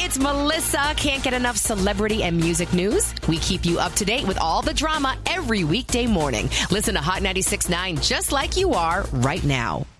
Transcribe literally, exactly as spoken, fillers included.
It's Melissa. Can't get enough celebrity and music news? We keep you up to date with all the drama every weekday morning. Listen to Hot ninety-six point nine just like you are right now.